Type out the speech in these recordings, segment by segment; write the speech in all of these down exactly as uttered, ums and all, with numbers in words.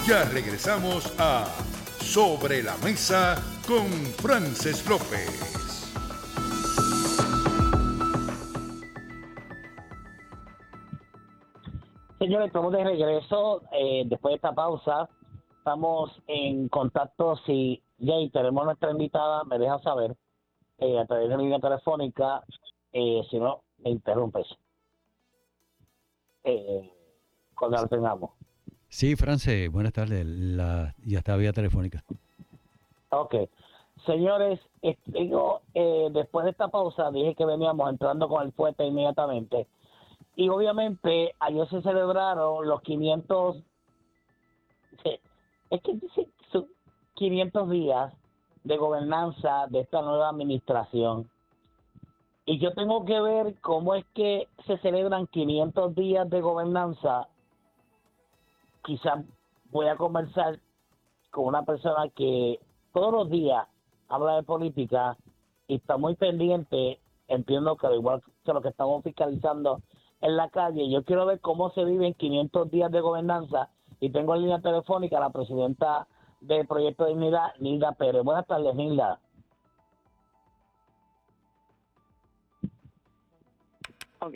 Ya regresamos a Sobre la Mesa con Frances López. Señores, estamos de regreso eh, después de esta pausa. Estamos en contacto. Si Jay, tenemos nuestra invitada, me deja saber eh, a través de la línea telefónica. Eh, si no, me interrumpes. Eh, cuando la tengamos. Sí, France, buenas tardes. La, ya está vía telefónica. Ok. Señores, eh, digo, eh, después de esta pausa dije que veníamos entrando con el fuerte inmediatamente. Y obviamente ayer se celebraron los quinientos, es que dice son quinientos días de gobernanza de esta nueva administración. Y yo tengo que ver cómo es que se celebran quinientos días de gobernanza. Quizás voy a conversar con una persona que todos los días habla de política y está muy pendiente, entiendo que al igual que lo que estamos fiscalizando en la calle. Yo quiero ver cómo se viven quinientos días de gobernanza y tengo en línea telefónica a la presidenta del Proyecto de Dignidad, Nilda Pérez. Buenas tardes, Nilda. Ok.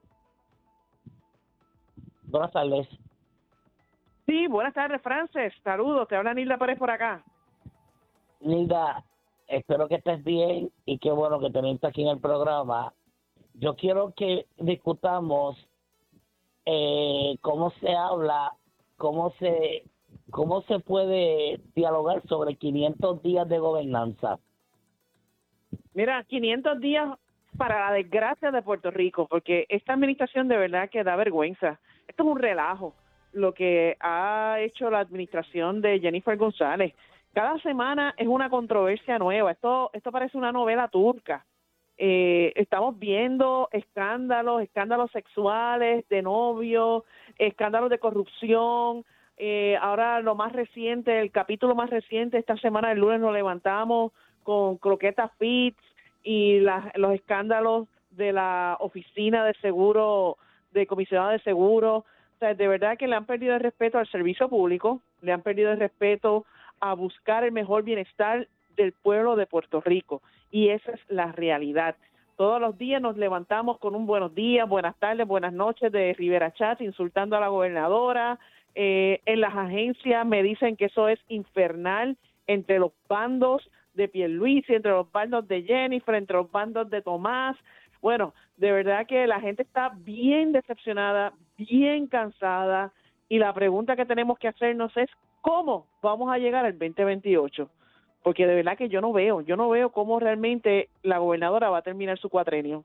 Buenas tardes. Sí, buenas tardes, Frances. Saludos, te habla Nilda Pérez por acá. Nilda, espero que estés bien y qué bueno que tenés aquí en el programa. Yo quiero que discutamos eh, cómo se habla, cómo se cómo se puede dialogar sobre quinientos días de gobernanza. Mira, quinientos días para la desgracia de Puerto Rico, porque esta administración de verdad que da vergüenza. Esto es un relajo, lo que ha hecho la administración de Jennifer González. Cada semana es una controversia nueva. Esto, esto parece una novela turca. Eh, estamos viendo escándalos, escándalos sexuales de novios, escándalos de corrupción. Eh, ahora lo más reciente, el capítulo más reciente, esta semana el lunes nos levantamos con Croqueta Fitz y la, los escándalos de la oficina de seguro, de comisionado de seguro. O sea, de verdad que le han perdido el respeto al servicio público, le han perdido el respeto a buscar el mejor bienestar del pueblo de Puerto Rico. Y esa es la realidad. Todos los días nos levantamos con un buenos días, buenas tardes, buenas noches de Rivera Chat, insultando a la gobernadora. Eh, en las agencias me dicen que eso es infernal entre los bandos de Pierluisi, entre los bandos de Jennifer, entre los bandos de Tomás. Bueno, de verdad que la gente está bien decepcionada, bien cansada, y la pregunta que tenemos que hacernos es ¿cómo vamos a llegar al veinte veintiocho? Porque de verdad que yo no veo, yo no veo cómo realmente la gobernadora va a terminar su cuatrenio.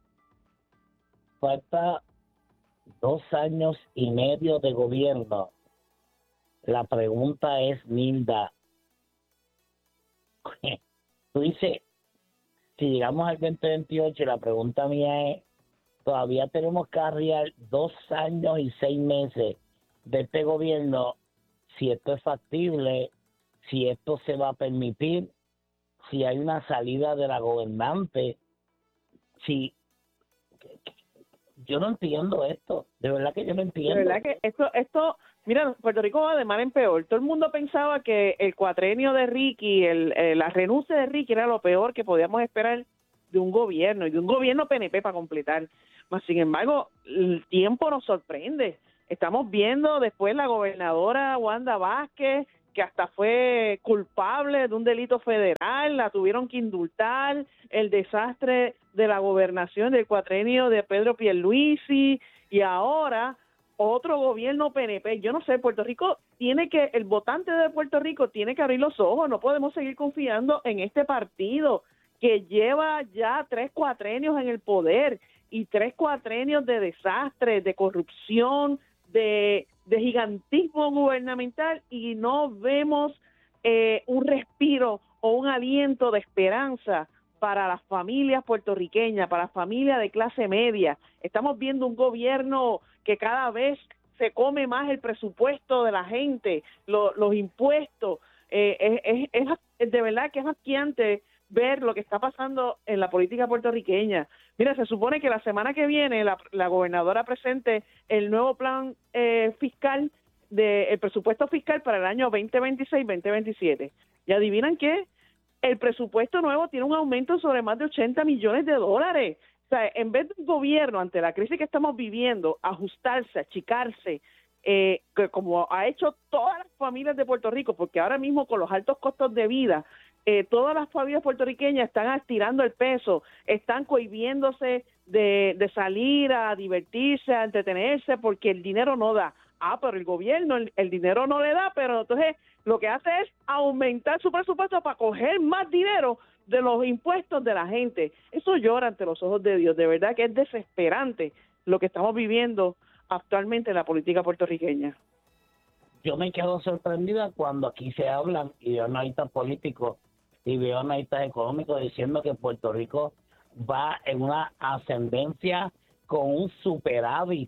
Falta dos años y medio de gobierno. La pregunta es, Nilda, tú dices, si llegamos al veinte veintiocho, la pregunta mía es, todavía tenemos que arriar dos años y seis meses de este gobierno, si esto es factible, si esto se va a permitir, si hay una salida de la gobernante, si yo no entiendo esto, de verdad que yo no entiendo. De verdad que esto, esto, mira, Puerto Rico va de mal en peor. Todo el mundo pensaba que el cuatrenio de Ricky, el, el, la renuncia de Ricky era lo peor que podíamos esperar de un gobierno, y de un gobierno P N P para completar. Mas, sin embargo, el tiempo nos sorprende. Estamos viendo después la gobernadora Wanda Vázquez, que hasta fue culpable de un delito federal, la tuvieron que indultar, el desastre de la gobernación del cuatrenio de Pedro Pierluisi, y ahora otro gobierno P N P. Yo no sé, Puerto Rico tiene que, el votante de Puerto Rico tiene que abrir los ojos, no podemos seguir confiando en este partido que lleva ya tres cuatrenios en el poder, y tres cuatrenios de desastre, de corrupción, de, de gigantismo gubernamental, y no vemos eh, un respiro o un aliento de esperanza para las familias puertorriqueñas, para las familias de clase media. Estamos viendo un gobierno que cada vez se come más el presupuesto de la gente, lo, los impuestos. Eh, es, es, es de verdad que es asqueante ver lo que está pasando en la política puertorriqueña. Mira, se supone que la semana que viene la, la gobernadora presente el nuevo plan eh, fiscal del presupuesto fiscal para el año veinte veintiséis veinte veintisiete. ¿Y adivinan qué? El presupuesto nuevo tiene un aumento sobre más de ochenta millones de dólares. O sea, en vez del gobierno, ante la crisis que estamos viviendo, ajustarse, achicarse, eh, que como ha hecho todas las familias de Puerto Rico, porque ahora mismo con los altos costos de vida, eh, todas las familias puertorriqueñas están estirando el peso, están cohibiéndose de, de salir a divertirse, a entretenerse, porque el dinero no da. Ah, pero el gobierno, el, el dinero no le da, pero entonces lo que hace es aumentar su presupuesto para coger más dinero de los impuestos de la gente. Eso llora ante los ojos de Dios. De verdad que es desesperante lo que estamos viviendo actualmente en la política puertorriqueña. Yo me quedo sorprendida cuando aquí se hablan y veo analistas políticos y veo analistas económicos diciendo que Puerto Rico va en una ascendencia con un superávit.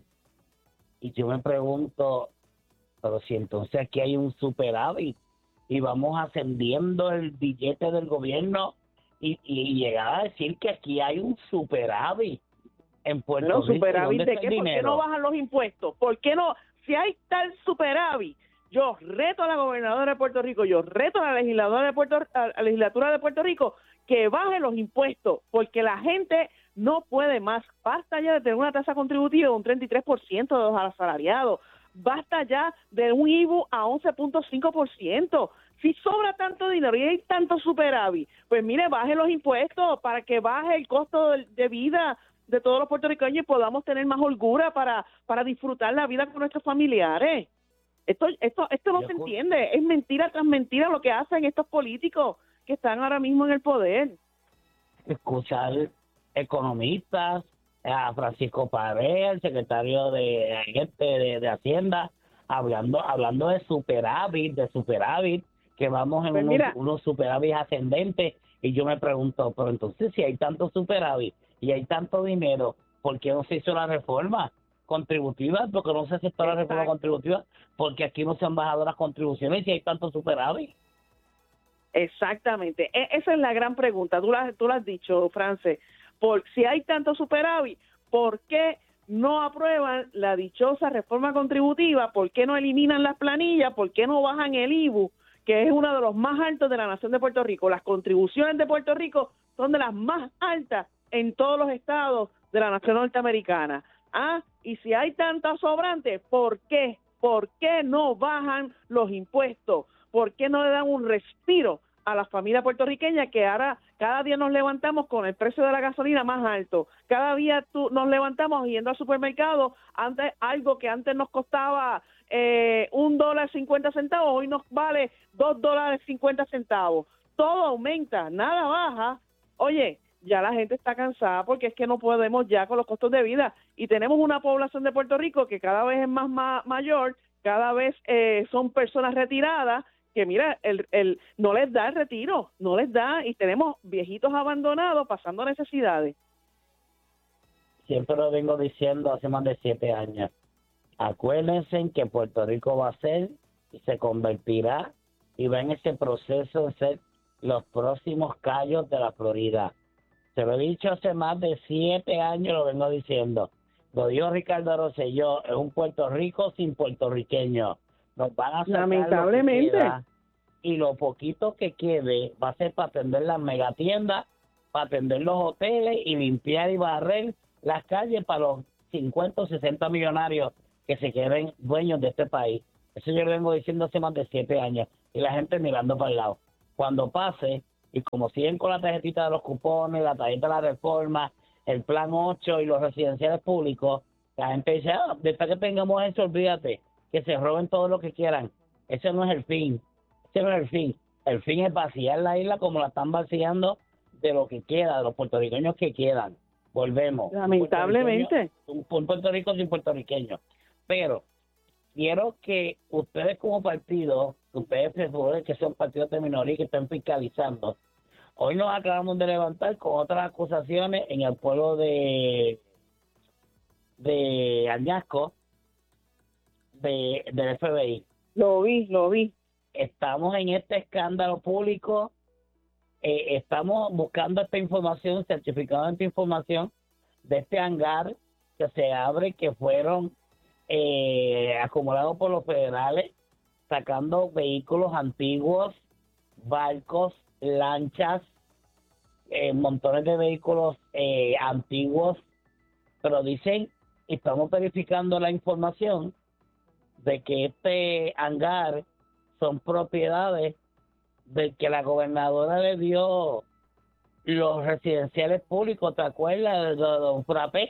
Y yo me pregunto, pero si entonces aquí hay un superávit y vamos ascendiendo el billete del gobierno y, y llegar a decir que aquí hay un superávit en Puerto no, Rico. ¿Superávit de qué? ¿Por qué no bajan los impuestos? ¿Por qué no? Si hay tal superávit, yo reto a la gobernadora de Puerto Rico, yo reto a la legisladora de Puerto, a la legislatura de Puerto Rico que baje los impuestos, porque la gente no puede más. Basta ya de tener una tasa contributiva de un treinta y tres por ciento de los asalariados. Basta ya de un I V U a once punto cinco por ciento. Si sobra tanto dinero y hay tanto superávit, pues mire, baje los impuestos para que baje el costo de vida de todos los puertorriqueños y podamos tener más holgura para, para disfrutar la vida con nuestros familiares. Esto, esto, esto no se entiende. Es mentira tras mentira lo que hacen estos políticos que están ahora mismo en el poder. Escuchar economistas, a Francisco Pared, el secretario de, de, de Hacienda, hablando hablando de superávit, de superávit, que vamos en pues unos, unos superávit ascendentes, y yo me pregunto, pero entonces si hay tanto superávit y hay tanto dinero, ¿por qué no se hizo la reforma contributiva? Porque no se aceptó la reforma contributiva, porque aquí no se han bajado las contribuciones si hay tanto superávit. Exactamente, e- esa es la gran pregunta, tú la, tú la has dicho, Frances, por si hay tanto superávit, ¿por qué no aprueban la dichosa reforma contributiva? ¿Por qué no eliminan las planillas? ¿Por qué no bajan el I V U, que es uno de los más altos de la nación de Puerto Rico? Las contribuciones de Puerto Rico son de las más altas en todos los estados de la nación norteamericana. Ah, y si hay tantas sobrantes, ¿por qué? ¿Por qué no bajan los impuestos? ¿Por qué no le dan un respiro a las familias puertorriqueñas que ahora cada día nos levantamos con el precio de la gasolina más alto? Cada día tú, nos levantamos yendo al supermercado, antes algo que antes nos costaba eh, un dólar cincuenta centavos, hoy nos vale dos dólares cincuenta centavos. Todo aumenta, nada baja. Oye, ya la gente está cansada porque es que no podemos ya con los costos de vida y tenemos una población de Puerto Rico que cada vez es más ma- mayor, cada vez eh, son personas retiradas que mira, el, el no les da el retiro, no les da, y tenemos viejitos abandonados pasando necesidades. Siempre lo vengo diciendo hace más de siete años. Acuérdense en que Puerto Rico va a ser y se convertirá y va en ese proceso de ser los próximos Cayos de la Florida. Se lo he dicho hace más de siete años, lo vengo diciendo. Lo dijo Ricardo Rosselló, es un Puerto Rico sin puertorriqueños. Nos van a sacar lamentablemente lo que queda, y lo poquito que quede va a ser para atender las megatiendas, para atender los hoteles y limpiar y barrer las calles para los cincuenta o sesenta millonarios que se queden dueños de este país. Eso yo lo vengo diciendo hace más de siete años y la gente mirando para el lado. Cuando pase, y como siguen con la tarjetita de los cupones, la tarjeta de la reforma, el plan ocho y los residenciales públicos, la gente dice, ah, después que tengamos eso, olvídate, que se roben todo lo que quieran. Ese no es el fin. Ese no es el fin. El fin es vaciar la isla como la están vaciando de lo que queda, de los puertorriqueños que quedan. Volvemos. Lamentablemente. Un, un Puerto Rico sin puertorriqueños. Pero quiero que ustedes como partido, ustedes que son partidos de minoría que están fiscalizando, hoy nos acabamos de levantar con otras acusaciones en el pueblo de de Añasco, de del F B I. Lo vi, lo vi. Estamos en este escándalo público, eh, estamos buscando esta información, certificando esta información de este hangar que se abre, que fueron eh, acumulados por los federales, sacando vehículos antiguos, barcos, lanchas, eh, montones de vehículos eh, antiguos, pero dicen, estamos verificando la información de que este hangar son propiedades del que la gobernadora le dio los residenciales públicos, ¿te acuerdas de, de Don Frappé?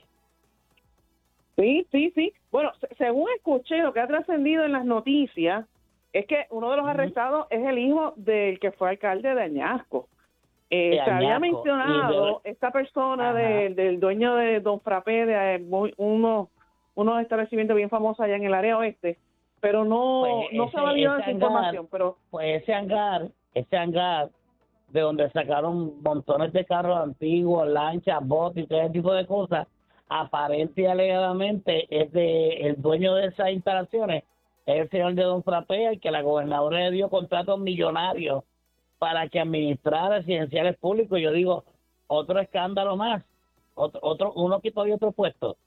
Sí, sí, sí. Bueno, se- según escuché, lo que ha trascendido en las noticias es que uno de los Ujú. arrestados es el hijo del que fue alcalde de Añasco. Eh, De se había Añasco, mencionado y de- esta persona Ajá. de- del dueño de Don Frappé, de eh, muy- unos, unos establecimientos bien famosos allá en el área oeste, pero no, Pues no se ha ese- validado ese esa hangar, información, pero Pues ese hangar, ese hangar de donde sacaron montones de carros antiguos, lanchas, botes y todo ese tipo de cosas, aparente y alegadamente es de el dueño de esas instalaciones, es el señor de Don Frappé, al que la gobernadora le dio contratos millonarios para que administrara residenciales públicos. Yo digo, otro escándalo más, otro, otro uno quitó y otro puesto.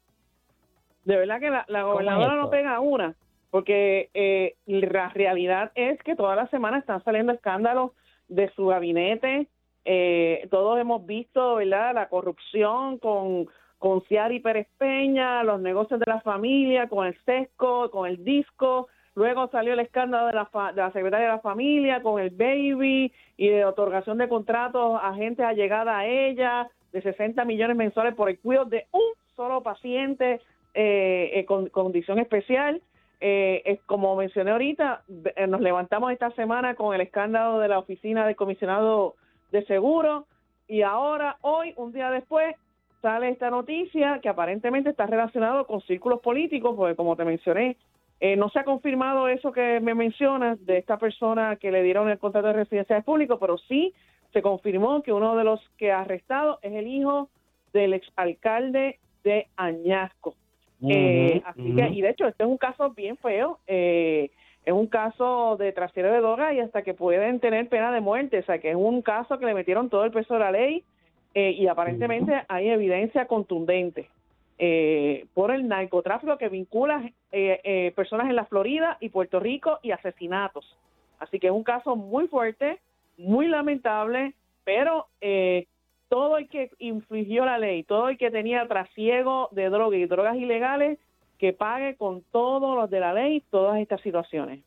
de verdad que la, la ¿Cómo es gobernadora no esto? pega una, porque eh, la realidad es que todas las semanas están saliendo escándalos de su gabinete. Eh, todos hemos visto, ¿verdad?, la corrupción con, con Ciari Pérez Peña, los negocios de la familia, con el Sesco, con el Disco. Luego salió el escándalo de la, fa- de la secretaria de la familia con el Baby y de otorgación de contratos a gente allegada a ella de sesenta millones mensuales por el cuidado de un solo paciente eh, eh, con condición especial. Eh, es como mencioné ahorita, eh, nos levantamos esta semana con el escándalo de la oficina del comisionado de seguro y ahora, hoy, un día después, sale esta noticia que aparentemente está relacionado con círculos políticos, porque como te mencioné, eh, no se ha confirmado eso que me mencionas de esta persona que le dieron el contrato de residenciales públicos, pero sí se confirmó que uno de los que ha arrestado es el hijo del exalcalde de Añasco. Eh, Ujú, así que, ujú. y de hecho, este es un caso bien feo, eh, es un caso de trasiego de droga y hasta que pueden tener pena de muerte, o sea que es un caso que le metieron todo el peso de la ley eh, y aparentemente hay evidencia contundente eh, por el narcotráfico que vincula eh, eh, personas en la Florida y Puerto Rico y asesinatos. Así que es un caso muy fuerte, muy lamentable, pero eh, todo el que infringió la ley, todo el que tenía trasiego de droga y drogas ilegales, que pague con todos los de la ley todas estas situaciones.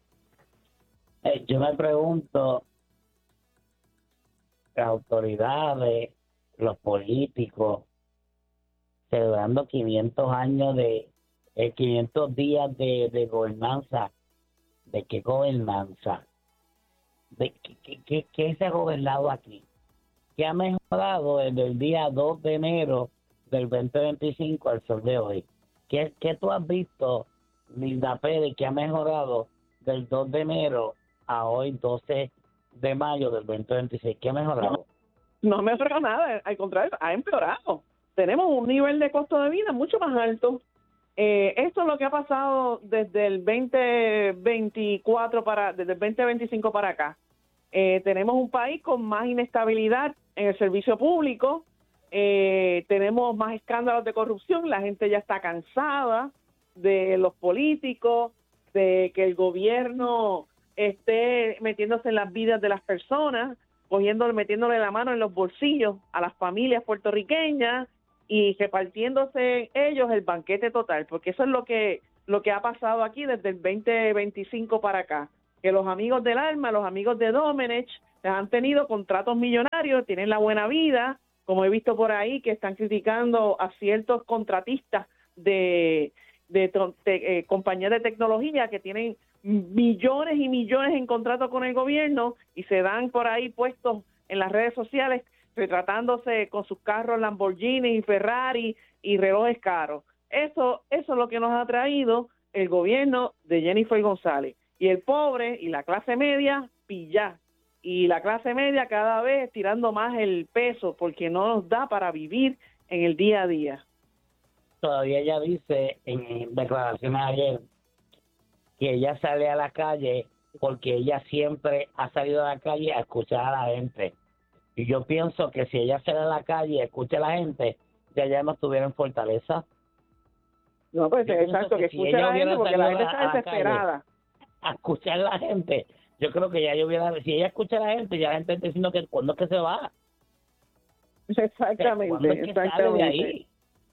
Eh, yo me pregunto, las autoridades, los políticos, celebrando quinientos años de, eh, quinientos días de, de gobernanza, ¿de qué gobernanza? ¿De qué, qué, qué, qué se ha gobernado aquí? ¿Qué ha mejorado desde el día dos de enero del veinte veinticinco al sol de hoy? ¿Qué, qué tú has visto, Linda Pérez, que ha mejorado del dos de enero a hoy, doce de mayo del veinte veintiséis? ¿Qué ha mejorado? No me ha nada, al contrario, ha empeorado. Tenemos un nivel de costo de vida mucho más alto. Eh, esto es lo que ha pasado desde el veinte veinticuatro para, desde el veinte veinticinco para acá. Eh, tenemos un país con más inestabilidad en el servicio público, eh, tenemos más escándalos de corrupción, la gente ya está cansada de los políticos, de que el gobierno esté metiéndose en las vidas de las personas, cogiéndole, metiéndole la mano en los bolsillos a las familias puertorriqueñas y repartiéndose ellos el banquete total, porque eso es lo que lo que ha pasado aquí desde el veinte veinticinco para acá, que los amigos del alma, los amigos de Domenech, han tenido contratos millonarios, tienen la buena vida, como he visto por ahí que están criticando a ciertos contratistas de, de, de eh, compañías de tecnología que tienen millones y millones en contratos con el gobierno y se dan por ahí puestos en las redes sociales retratándose con sus carros Lamborghini y Ferrari y relojes caros. Eso, eso es lo que nos ha traído el gobierno de Jennifer González. Y el pobre y la clase media, pillá. Y la clase media cada vez tirando más el peso porque no nos da para vivir en el día a día. Todavía ella dice en declaraciones ayer que ella sale a la calle porque ella siempre ha salido a la calle a escuchar a la gente. Y yo pienso que si ella sale a la calle y escucha a la gente, ya ya no estuviera en Fortaleza. No, pues Yo pienso exacto, que si escuche ella a la gente hubiera porque la salido gente a- está a la calle desesperada. a escuchar a la gente, yo creo que ya yo hubiera, si ella escucha a la gente, ya la gente está diciendo que cuándo es que se va. O sea, Exactamente, ¿cuándo es que sale de exactamente. ahí?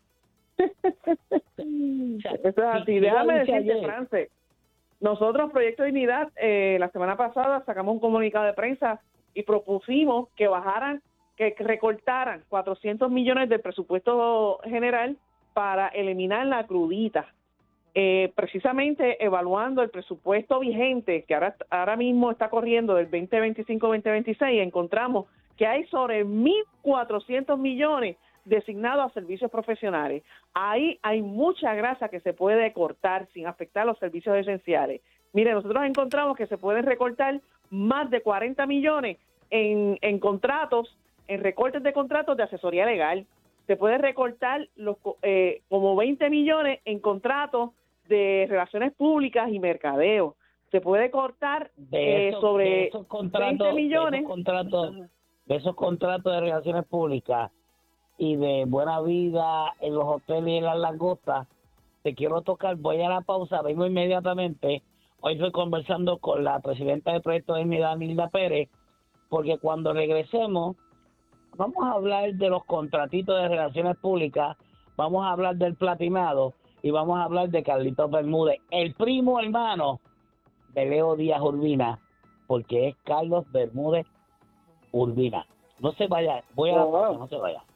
O sea, Eso es así. si ella Déjame dice decirte, ayer- France, nosotros, Proyecto Dignidad, eh, la semana pasada sacamos un comunicado de prensa y propusimos que bajaran, que recortaran cuatrocientos millones del presupuesto general para eliminar la crudita. Eh, precisamente evaluando el presupuesto vigente, que ahora, ahora mismo está corriendo del veinte veinticinco veinte veintiséis, encontramos que hay sobre mil cuatrocientos millones designados a servicios profesionales. Ahí hay mucha grasa que se puede cortar sin afectar los servicios esenciales. Mire, nosotros encontramos que se pueden recortar más de cuarenta millones en, en contratos, en recortes de contratos de asesoría legal. Se puede recortar los eh, como veinte millones en contratos de relaciones públicas y mercadeo. Se puede cortar de eh, esos, sobre de esos contratos, veinte millones. de esos contratos, de esos contratos de relaciones públicas y de buena vida en los hoteles y en las langostas. Te quiero tocar, voy a la pausa, vengo inmediatamente. Hoy estoy conversando con la presidenta del Proyecto de Dignidad, Nilda Pérez, porque cuando regresemos vamos a hablar de los contratitos de relaciones públicas, vamos a hablar del platinado y vamos a hablar de Carlitos Bermúdez, el primo hermano de Leo Díaz Urbina, porque es Carlos Bermúdez Urbina. No se vaya, voy a la pausa, no se vaya.